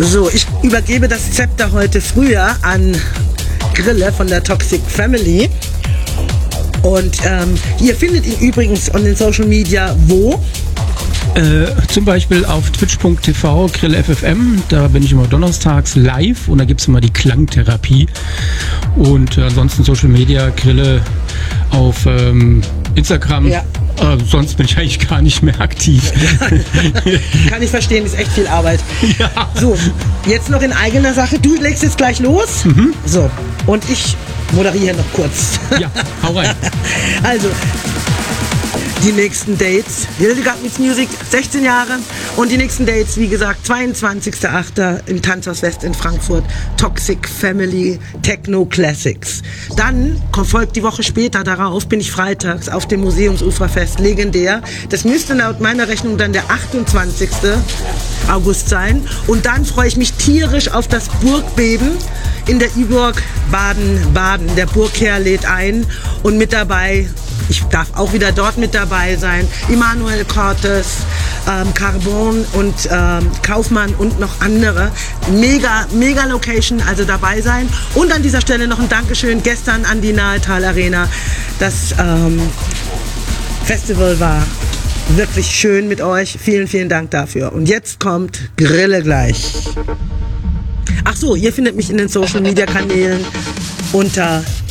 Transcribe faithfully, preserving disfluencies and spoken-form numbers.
So, ich übergebe das Zepter heute früher an Grille von der Toxic Family. Und ähm, ihr findet ihn übrigens on den Social Media wo? Äh, zum Beispiel auf twitch punkt t v Grill F F M, da bin ich immer donnerstags live und da gibt es immer die Klangtherapie. Und äh, ansonsten Social Media, Grille auf ähm, Instagram. Ja. Äh, sonst bin ich eigentlich gar nicht mehr aktiv. Kann ich verstehen, ist echt viel Arbeit. Ja. So, jetzt noch in eigener Sache. Du legst jetzt gleich los. Mhm. So, und ich moderiere noch kurz. Ja, hau rein. Also, die nächsten Dates, Hildegard Meets Music, sechzehn Jahre. Und die nächsten Dates, wie gesagt, zweiundzwanzigster achter im Tanzhaus West in Frankfurt. Toxic Family Techno Classics. Dann folgt die Woche später darauf, bin ich freitags auf dem Museumsuferfest, legendär. Das müsste laut meiner Rechnung dann der achtundzwanzigste August sein. Und dann freue ich mich tierisch auf das Burgbeben in der Iburg Baden-Baden. Der Burgherr lädt ein und mit dabei, ich darf auch wieder dort mit dabei sein, Immanuel Cortes, ähm, Carbon und ähm, Kaufmann und noch andere. Mega, mega Location, also dabei sein. Und an dieser Stelle noch ein Dankeschön gestern an die Nahetal Arena. Das ähm, Festival war wirklich schön mit euch. Vielen, vielen Dank dafür. Und jetzt kommt Grille gleich. Ach so, ihr findet mich in den Social Media Kanälen unter